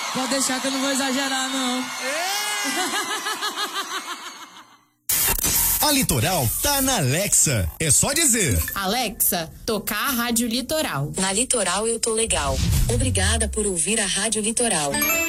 Pode deixar que eu não vou exagerar, não. A Litoral tá na Alexa. É só dizer: Alexa, tocar a Rádio Litoral. Na Litoral eu tô legal. Obrigada por ouvir a Rádio Litoral.